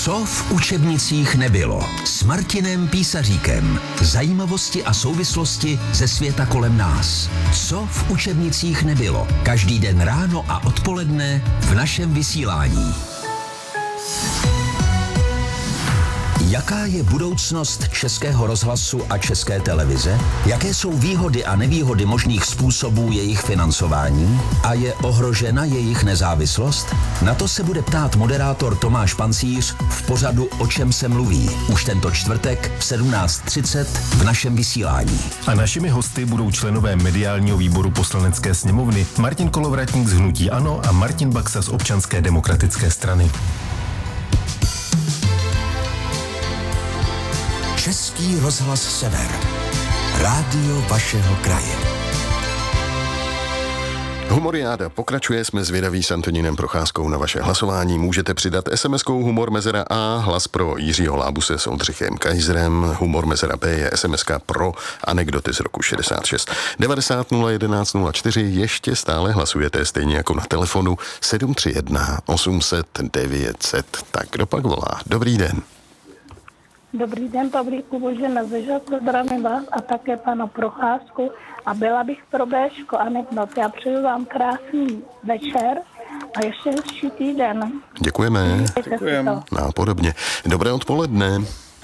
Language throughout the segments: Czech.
Co v učebnicích nebylo? S Martinem Písaříkem. Zajímavosti a souvislosti ze světa kolem nás. Co v učebnicích nebylo? Každý den ráno a odpoledne v našem vysílání. Jaká je budoucnost Českého rozhlasu a České televize? Jaké jsou výhody a nevýhody možných způsobů jejich financování? A je ohrožena jejich nezávislost? Na to se bude ptát moderátor Tomáš Pancíř v pořadu O čem se mluví. Už tento čtvrtek v 17:30 v našem vysílání. A našimi hosty budou členové mediálního výboru Poslanecké sněmovny Martin Kolovratník z hnutí ANO a Martin Baxa z Občanské demokratické strany. Český rozhlas Sever. Rádio vašeho kraje. Humoriáda pokračuje, jsme zvědaví s Antonínem Procházkou na vaše hlasování. Můžete přidat SMS-kou Humor mezera A, hlas pro Jiřího Lábuse s Oldřichem Kajzrem, Humor mezera B je SMS-ka pro anekdoty z roku 66. 90 011 04, ještě stále hlasujete stejně jako na telefonu 731 800 900. Tak kdo pak volá? Dobrý den. Dobrý den, Pavlíku, Božena Zežaco, zdravím vás a také pana Procházku a byla bych pro Béško anekdot. Já přeju vám krásný večer a ještě hezčí týden. Děkujeme. Nápodobně. Dobré odpoledne.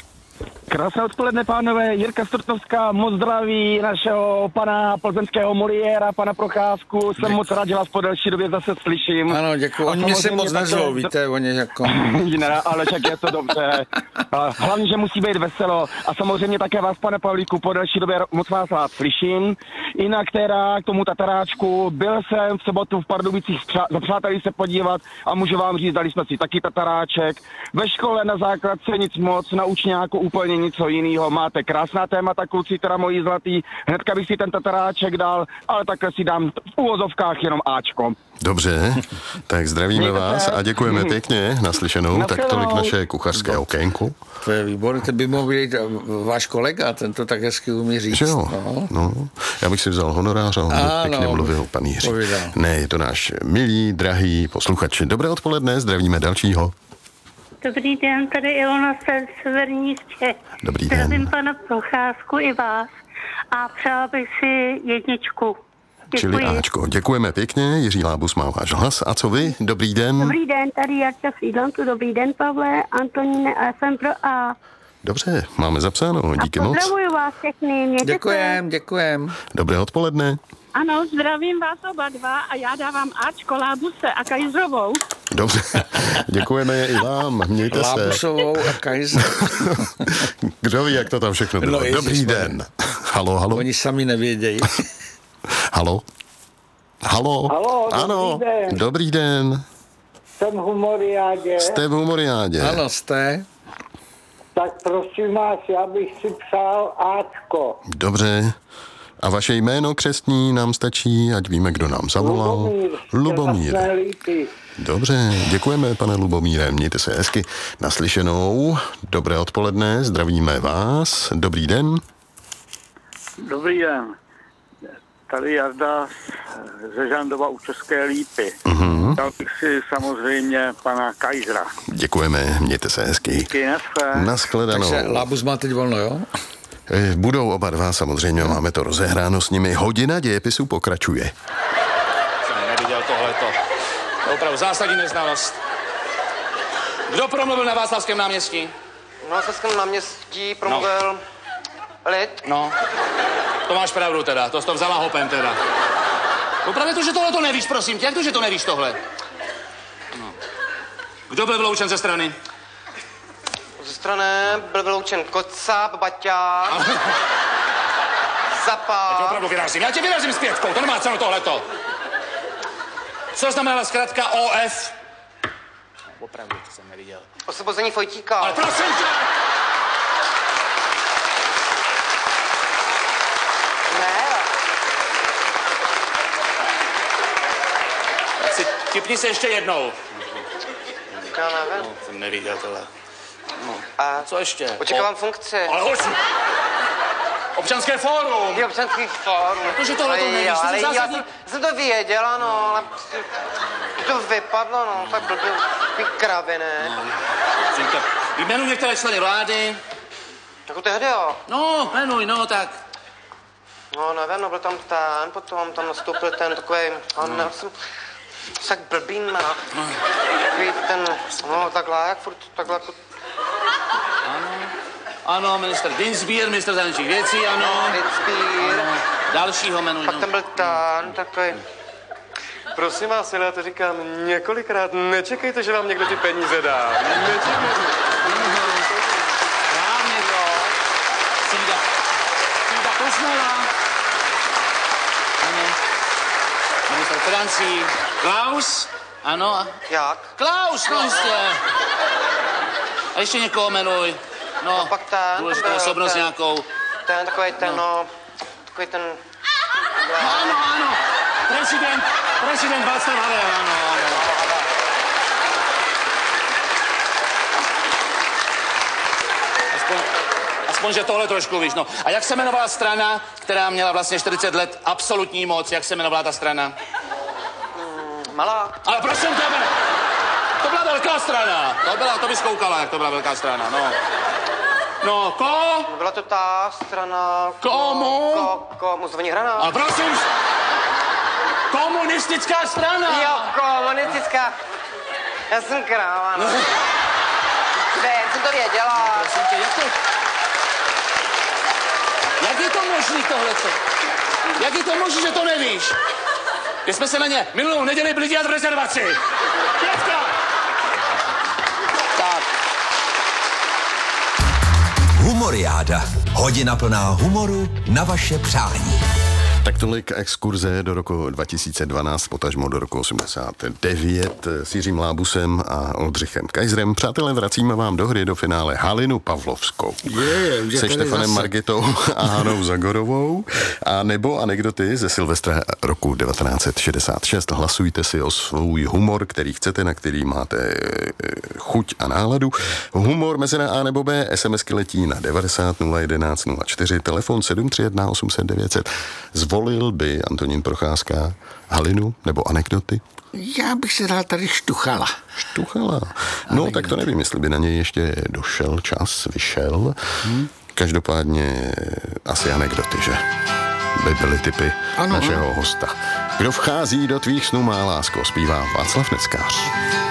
Krásné odpoledne, pánové. Jirka Strtovská moc zdraví našeho pana plzeňského Moliéra, pana Procházku. Jsem moc rád, že vás po delší době zase slyším. Ano, děkuji. Oni mě si moc nezvou, víte, oni jako... Ne, ale však je to dobře. Hlavně, že musí být veselo. A samozřejmě také vás, pane Pavlíku, po delší době moc vás rád slyším. Jinak teda k tomu tataráčku. Byl jsem v sobotu v Pardubicích za přáteli se podívat a můžu vám říct, dali jsme si taky tataráček. Ve škole na základce nic moc, na učňáku úplně něco jiného. Máte krásná témata, kluci, teda moji zlatý. Hnedka bych si ten tataráček dal, ale takhle si dám v úvozovkách jenom Áčko. Dobře, tak zdravíme vás a děkujeme pěkně naslyšenou. Tak tolik naše kuchařské okénko. To je výborné, to by mohl být váš kolega, ten to tak hezky umí říct. Jo, no. Já bych si vzal honorář a on pěkně mluvil, pan Jiří. Ne, je to náš milý, drahý posluchač. Dobré odpoledne, zdravíme dalšího. Dobrý den, tady Ilona z severních Čech. Dobrý den. Zdravím pana Procházku i vás a přála bych si jedničku. Děkuji. Čili Ačko. Děkujeme pěkně, Jiří Lábus má váš hlas. A co vy? Dobrý den. Dobrý den, tady Jarča Frýdlantu. Dobrý den, Pavle, Antoníne a jsem pro A. Dobře, máme zapsáno, díky moc. Pozdravuju vás všechny. Děkujem. Dobré odpoledne. Ano, zdravím vás oba dva a já dávám Ačko, Lábuse a Kajzrovou. Dobře, děkujeme i vám, mějte se. Lábusovou a Kajzer. Kdo ví, jak to tam všechno bylo. No, dobrý den. Halo. Oni sami nevědějí. Halo. Ano, dobrý den. Jsem v Humoriádě. Jste v Humoriádě. Ano, jste. Tak prosím vás, já bych si přál Áčko. Dobře. A vaše jméno křestní nám stačí, ať víme, kdo nám zavolal. Lubomír. Dobře, děkujeme, pane Lubomíre, mějte se hezky. Naslyšenou. Dobré odpoledne, zdravíme vás. Dobrý den. Dobrý den. Tady Jarda ze Žandova u České Lípy. Dal bych si samozřejmě pana Kajzra. Děkujeme, mějte se hezky. Díky, naschledanou. Takže Lábus má teď volno, jo? Budou oba dva, samozřejmě, máme to rozehráno s nimi. Hodina dějepisu pokračuje. Jsem neviděl tohleto. To je opravdu zásadní neznalost. Kdo promluvil na Václavském náměstí? Na Václavském náměstí promluvil Lid. No, to máš pravdu teda, to jsi to vzala hopem teda. Opravdu to, že tohle to nevíš, prosím tě, jak to, že to nevíš tohle? No. Kdo byl vyloučen ze strany? Ze strany byl vyloučen Kocáb, Baťa, Zapa. Já tě opravdu vyrazím, já tě vyrazím s pětkou, to nemá cenu tohleto. Co znamenala zkrátka OF? Opravdu, to jsem neviděl. Osvobození Fojtíka. Ale prosím tě! Tak si tipni se ještě jednou. Já nevím. No, jsem neviděl tohle. No. A co ještě? Očekávám funkci. Ale hoď! Občanské fórum! Je občanský fórum. Protože tohle to nevíš, ale já jsem to věděl, ano, ale... to vypadlo, no, tak blbě, kravy, ne? Jmenuji některé členy vlády. Jako tehdy, jo? No, jmenuj, no, tak. No, nevím, no, byl tam ten, potom tam nastoupil ten takovej, já jsem tak blbý, takový ten, no, takhle, jak furt, takhle, jako... Ano, minister Dinsbier, minister zahraničních věcí, ano. Dinsbier. Dalšího jmenuj, Pak tam byl ten, takový... Prosím vás, já to říkám několikrát, nečekejte, že vám někdo ty peníze dá. Nečekejte. Správně to. Cída Kosmela. Ano. Minister financí. Klaus. Ano. Jak? Klaus, no jistě. A ještě někoho jmenuj. No, pak ten, důležitou osobnost ten, nějakou. Ten, takový ten, no, takový ten... Ano. Prezident Václav Havel, ano. Aspoň, že tohle trošku víš, no. A jak se jmenovala strana, která měla vlastně 40 let absolutní moc, jak se jmenovala ta strana? Malá. Ale prosím tebe, to byla velká strana. To bys koukala, jak to byla velká strana, no. No, Byla to ta strana... Komu? Komu zvoní hrana. A prosím, komunistická strana. Jo, komunistická. Já jsem kráva, no. Jsem to věděla. Prosím tě, jak je to možný tohleto? Jak je to možný, že to nevíš? My jsme se na ně minulou neděli byli dělat v rezervaci. Pětka! Tak. Humoriáda. Hodina plná humoru na vaše přání. Tak tolik exkurze do roku 2012, potažmo do roku 89 s Jiřím Lábusem a Oldřichem Kajzrem. Přátelé, vracíme vám do hry do finále Halinu Pavlovskou. Se Štefanem Margitou a Hanou Zagorovou a nebo anekdoty ze Silvestra roku 1966. Hlasujte si o svůj humor, který chcete, na který máte chuť a náladu. Humor mezera A nebo B, SMSky letí na 90 011 04, telefon 731 800 900. Zvolil by Antonín Procházka Halinu nebo anekdoty? Já bych se dal tady Štuchala. Štuchala? No, tak to nevím, jestli by na něj ještě došel čas, vyšel. Každopádně asi anekdoty, že? By byly typy našeho hosta. Kdo vchází do tvých snů, má lásko, zpívá Václav Neckář.